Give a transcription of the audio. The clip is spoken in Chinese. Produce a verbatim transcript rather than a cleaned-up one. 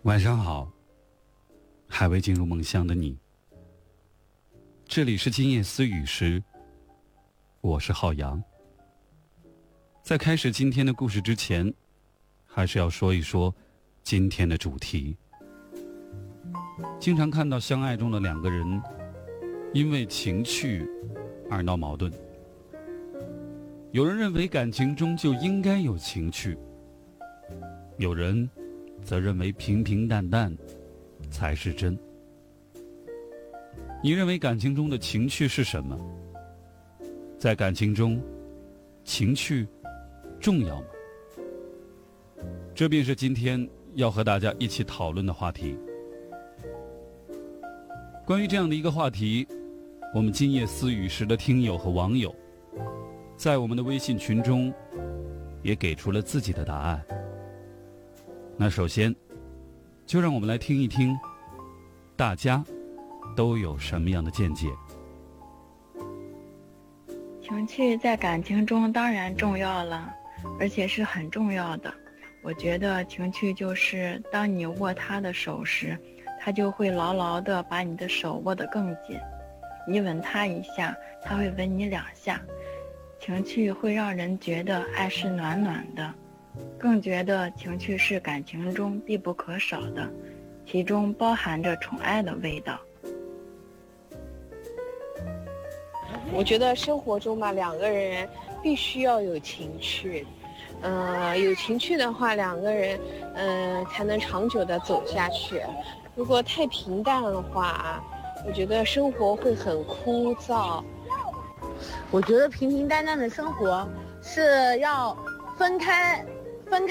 晚上好，还未进入梦乡的你。这里是今夜思语时，我是浩洋。在开始今天的故事之前，还是要说一说今天的主题。经常看到相爱中的两个人因为情趣而闹矛盾。有人认为感情中就应该有情趣，有人则认为平平淡淡才是真。你认为感情中的情趣是什么？在感情中，情趣重要吗？这便是今天要和大家一起讨论的话题。关于这样的一个话题，我们今夜思语时的听友和网友在我们的微信群中也给出了自己的答案。那首先就让我们来听一听大家都有什么样的见解。 情趣在感情中当然重要了，而且是很重要的。我觉得情趣就是当你握他的手时，他就会牢牢地把你的手握得更紧，你吻他一下，他会吻你两下。情趣会让人觉得爱是暖暖的，更觉得情趣是感情中必不可少的，其中包含着宠爱的味道。 我觉得生活中嘛，两个人必须要有情趣，呃，有情趣的话，两个人，嗯、呃，才能长久的走下去。如果太平淡的话，我觉得生活会很枯燥。 我觉得平平淡淡的生活是要分开